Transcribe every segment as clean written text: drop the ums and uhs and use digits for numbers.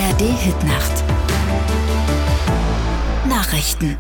ARD-Hitnacht. Nachrichten.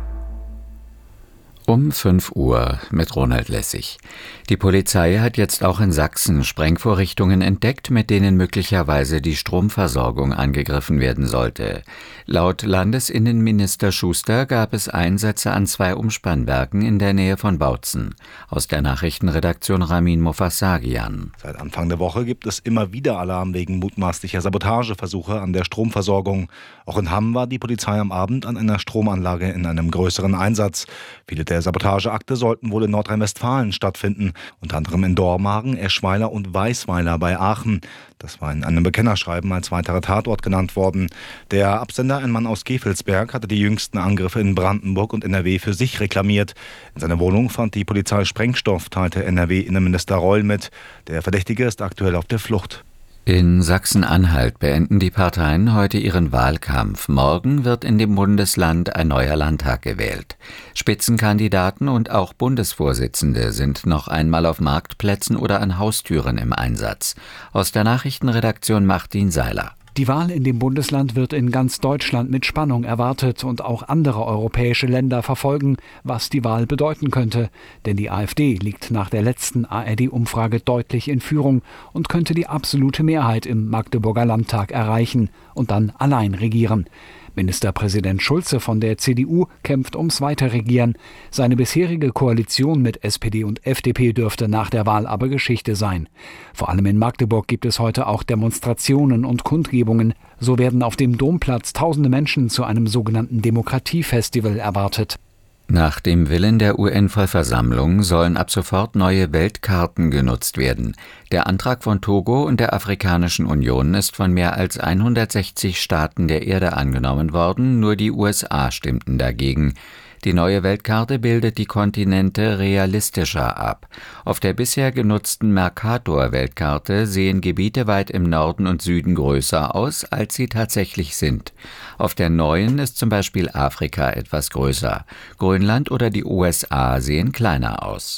Um 5 Uhr mit Ronald Lessig. Die Polizei hat jetzt auch in Sachsen Sprengvorrichtungen entdeckt, mit denen möglicherweise die Stromversorgung angegriffen werden sollte. Laut Landesinnenminister Schuster gab es Einsätze an 2 Umspannwerken in der Nähe von Bautzen. Aus der Nachrichtenredaktion Ramin Mofasagian. Seit Anfang der Woche gibt es immer wieder Alarm wegen mutmaßlicher Sabotageversuche an der Stromversorgung. Auch in Hamm war die Polizei am Abend an einer Stromanlage in einem größeren Einsatz. Viele der Sabotageakte sollten wohl in Nordrhein-Westfalen stattfinden, unter anderem in Dormagen, Eschweiler und Weisweiler bei Aachen. Das war in einem Bekennerschreiben als weiterer Tatort genannt worden. Der Absender, ein Mann aus Gevelsberg, hatte die jüngsten Angriffe in Brandenburg und NRW für sich reklamiert. In seiner Wohnung fand die Polizei Sprengstoff, teilte NRW-Innenminister Reul mit. Der Verdächtige ist aktuell auf der Flucht. In Sachsen-Anhalt beenden die Parteien heute ihren Wahlkampf. Morgen wird in dem Bundesland ein neuer Landtag gewählt. Spitzenkandidaten und auch Bundesvorsitzende sind noch einmal auf Marktplätzen oder an Haustüren im Einsatz. Aus der Nachrichtenredaktion Martin Seiler. Die Wahl in dem Bundesland wird in ganz Deutschland mit Spannung erwartet und auch andere europäische Länder verfolgen, was die Wahl bedeuten könnte. Denn die AfD liegt nach der letzten ARD-Umfrage deutlich in Führung und könnte die absolute Mehrheit im Magdeburger Landtag erreichen und dann allein regieren. Ministerpräsident Schulze von der CDU kämpft ums Weiterregieren. Seine bisherige Koalition mit SPD und FDP dürfte nach der Wahl aber Geschichte sein. Vor allem in Magdeburg gibt es heute auch Demonstrationen und Kundgebungen. So werden auf dem Domplatz tausende Menschen zu einem sogenannten Demokratiefestival erwartet. Nach dem Willen der UN-Vollversammlung sollen ab sofort neue Weltkarten genutzt werden. Der Antrag von Togo und der Afrikanischen Union ist von mehr als 160 Staaten der Erde angenommen worden, nur die USA stimmten dagegen. Die neue Weltkarte bildet die Kontinente realistischer ab. Auf der bisher genutzten Mercator-Weltkarte sehen Gebiete weit im Norden und Süden größer aus, als sie tatsächlich sind. Auf der neuen ist zum Beispiel Afrika etwas größer. Grönland oder die USA sehen kleiner aus.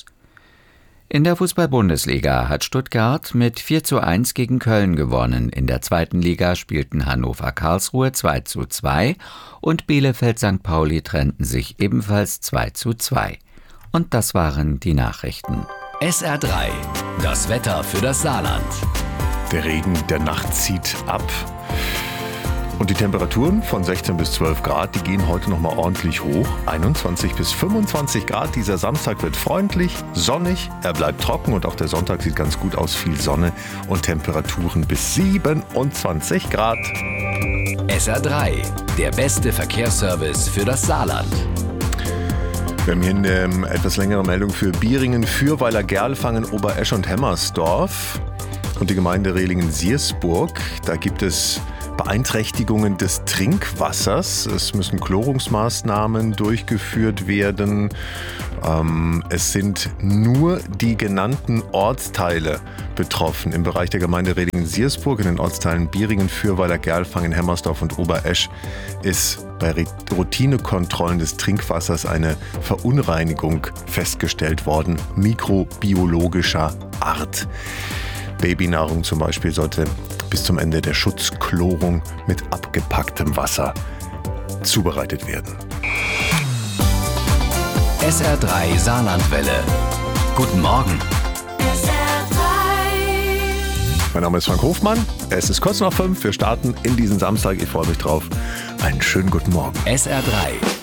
In der Fußball-Bundesliga hat Stuttgart mit 4:1 gegen Köln gewonnen. In der 2. Liga spielten Hannover-Karlsruhe 2:2 und Bielefeld-St. Pauli trennten sich ebenfalls 2:2. Und das waren die Nachrichten. SR3, das Wetter für das Saarland. Der Regen der Nacht zieht ab. Und die Temperaturen von 16 bis 12 Grad, die gehen heute nochmal ordentlich hoch. 21 bis 25 Grad. Dieser Samstag wird freundlich, sonnig, er bleibt trocken und auch der Sonntag sieht ganz gut aus. Viel Sonne und Temperaturen bis 27 Grad. SR3, der beste Verkehrsservice für das Saarland. Wir haben hier eine etwas längere Meldung für Bieringen, Fürweiler, Gerlfangen, Oberesch und Hemmersdorf und die Gemeinde Rehlingen-Siersburg. Da gibt es Beeinträchtigungen des Trinkwassers. Es müssen Chlorungsmaßnahmen durchgeführt werden. Es sind nur die genannten Ortsteile betroffen. Im Bereich der Gemeinde Rehlingen-Siersburg, in den Ortsteilen Bieringen, Fürweiler, Gerlfangen, Hemmersdorf und Oberesch ist bei Routinekontrollen des Trinkwassers eine Verunreinigung festgestellt worden, mikrobiologischer Art. Babynahrung zum Beispiel sollte bis zum Ende der Schutzchlorung mit abgepacktem Wasser zubereitet werden. SR3 Saarlandwelle. Guten Morgen. SR3. Mein Name ist Frank Hofmann. Es ist kurz nach 5. Wir starten in diesen Samstag. Ich freue mich drauf. Einen schönen guten Morgen. SR3.